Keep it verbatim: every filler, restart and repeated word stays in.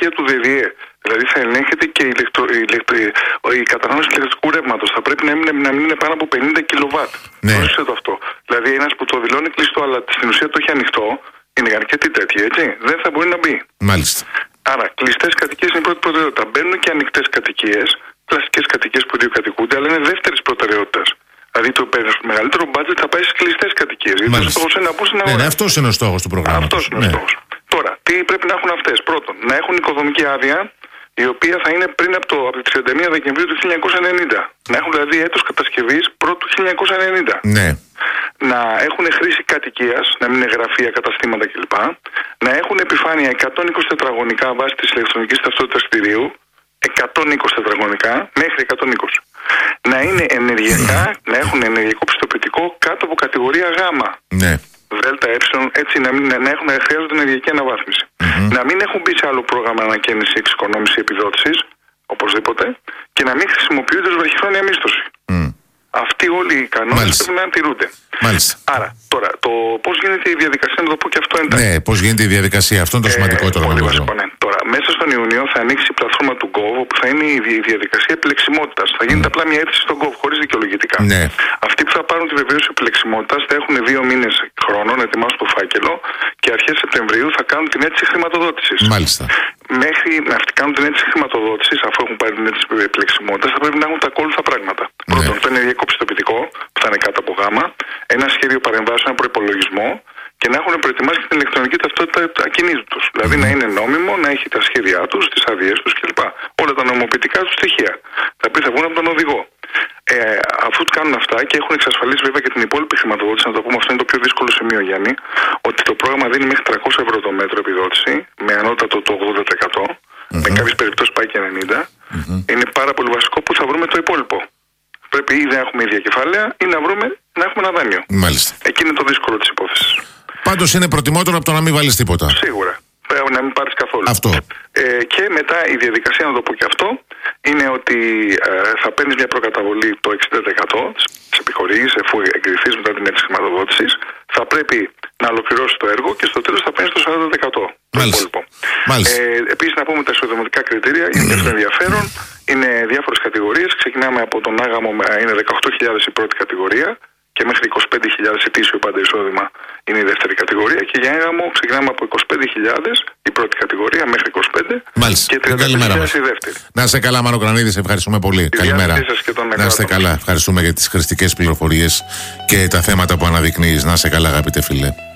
τεχνολογία του ΔΔΕ. Δηλαδή θα ελέγχεται και η, ηλεκτρο, η, ηλεκτρο, η κατανάλωση ηλεκτρικού ρεύματος. Θα πρέπει να μην, να μην είναι πάνω από πενήντα κιλοβάτ. Ναι. Πρόσεξε το αυτό. Δηλαδή ένας που το δηλώνει κλειστό, αλλά στην ουσία το έχει ανοιχτό, είναι αρκετοί τέτοιοι, έτσι, δεν θα μπορεί να μπει. Μάλιστα. Άρα, κλειστές κατοικίες είναι η πρώτη προτεραιότητα. Μπαίνουν και ανοιχτές κατοικίες, κλασικές κατοικίες που ιδιοκατοικούνται, αλλά είναι δεύτερης προτεραιότητας. Δηλαδή το μεγαλύτερο μπάτζετ θα πάει στις κλειστές κατοικίες. Γιατί ο στόχος είναι να πούν στην αγορά. Ναι, ναι, αυτός είναι ο στόχος του προγράμματος. Αυτός είναι ναι. ο στόχος. Τώρα, τι πρέπει να έχουν αυτές? Πρώτον, να έχουν οικοδομική άδεια, η οποία θα είναι πριν από το από τις τριάντα μία Δεκεμβρίου του χίλια εννιακόσια ενενήντα. Να έχουν δηλαδή έτος κατασκευής πρώτου χίλια εννιακόσια ενενήντα. Ναι. Να έχουν χρήση κατοικίας, να μην είναι γραφεία, καταστήματα κλπ. Να έχουν επιφάνεια εκατόν είκοσι τετραγωνικά βάσει της ηλεκτρονικής ταυτότητας κτηρίου, εκατόν είκοσι τετραγωνικά μέχρι εκατόν είκοσι. Να είναι ενεργειακά, να έχουν ενεργειακό πιστοποιητικό κάτω από κατηγορία Γ. Ναι. Δέλτα, ε, έτσι να, μην, να έχουν, χρειάζονται ενεργειακή αναβάθμιση. Mm-hmm. Να μην έχουν μπει σε άλλο πρόγραμμα ανακαίνιση, εξοικονόμηση, επιδότησης, οπωσδήποτε, και να μην χρησιμοποιούνται ως βραχυχρόνια μίσθωση. Mm. Αυτοί όλοι οι κανόνες πρέπει να τηρούνται. Μάλιστα. Άρα, τώρα, το πώς γίνεται η διαδικασία, να το πω και αυτό εντάξει. Ναι, πώς γίνεται η διαδικασία, αυτό είναι το σημαντικότερο. Ε, πολύ βασικό, ναι. Τώρα, μέσα στον Ιούνιο θα ανοίξει η πλατφόρμα του Gov, όπου θα είναι η διαδικασία επιλεξιμότητας. Θα γίνεται mm. απλά μια αίτηση στον Gov, χωρίς δικαιολογητικά. Ναι. Αυτοί που θα πάρουν τη βεβαίωση επιλεξιμότητας θα έχουν δύο μήνες χρόνο να ετοιμάσουν το φάκελο και αρχές Σεπτεμβρίου θα κάνουν την αίτηση χρηματοδότησης. Μάλιστα. Μέχρι να αυτοί κάνουν την αίτηση χρηματοδότησης, αφού έχουν πάρει την αίτηση επιλεξιμότητας, θα πρέπει να έχουν τα ακόλουθα πράγματα. Ναι. Πρώτον, το ενεργειακό πιστοποιητικό, που θα είναι κάτω από γάμα, ένα σχέδιο παρεμβάσεων, ένα προϋπολογισμό και να έχουν προετοιμάσει και την ηλεκτρονική ταυτότητα ακινήτου τους. Mm. Δηλαδή να είναι νόμιμο, να έχει τα σχέδιά τους, τις αδειές τους κλπ. Όλα τα νομοποιητικά τους στοιχεία, τα οποία θα βγουν από τον οδηγό. Ε, αφού κάνουν αυτά και έχουν εξασφαλίσει βέβαια και την υπόλοιπη χρηματοδότηση, να το πούμε, αυτό είναι το πιο δύσκολο σημείο, Γιάννη, ότι το πρόγραμμα δίνει μέχρι τριακόσια ευρώ το μέτρο επιδότηση, με ανώτατο το ογδόντα τοις εκατό, mm-hmm. με κάποιες περιπτώσεις πάει και ενενήντα τοις εκατό. Mm-hmm. Είναι πάρα πολύ βασικό που θα βρούμε το υπόλοιπο. Πρέπει ή να έχουμε ίδια κεφάλαια ή να βρούμε να έχουμε ένα δάνειο. Μάλιστα. Εκεί είναι το δύσκολο της υπόθεσης. Πάντως είναι προτιμότερο από το να μην βάλεις τίποτα. Σίγουρα. Πρέπει να μην πάρεις καθόλου. Αυτό. Ε, και μετά η διαδικασία, να το πω και αυτό, είναι ότι ε, θα παίρνεις μια προκαταβολή το εξήντα τοις εκατό της επιχορήγησης, αφού εγκριθείς μετά την αίτηση χρηματοδότησης. Θα πρέπει να ολοκληρώσεις το έργο και στο τέλος θα παίρνεις το σαράντα τοις εκατό. Μάλιστα. Το Μάλιστα. Ε, επίσης να πούμε τα ισοδηματικά κριτήρια, είναι και αυτό ενδιαφέρον. Είναι διάφορες κατηγορίες. Ξεκινάμε από τον άγαμο, είναι δεκαοκτώ χιλιάδες η πρώτη κατηγορία και μέχρι είκοσι πέντε χιλιάδες ετήσιο πάντα εισόδημα είναι η δεύτερη κατηγορία. Και για έγαμο ξεκινάμε από είκοσι πέντε χιλιάδες η πρώτη κατηγορία μέχρι είκοσι πέντε. Μάλιστα. Και τριάντα χιλιάδες η δεύτερη. Να είστε καλά, Μάνο Κρανίδη, ευχαριστούμε πολύ. Η Καλημέρα. Να είστε καλά. Ευχαριστούμε για τις χρηστικές πληροφορίες και τα θέματα που αναδεικνύεις. Να είστε καλά, αγαπητέ φίλε.